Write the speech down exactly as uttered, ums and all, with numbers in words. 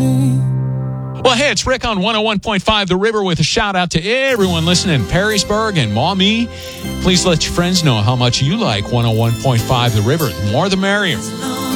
Well, hey, it's Rick on one oh one point five The River with a shout out to everyone listening in Perrysburg and Maumee. Please let your friends know how much you like one oh one point five The River. The more the merrier.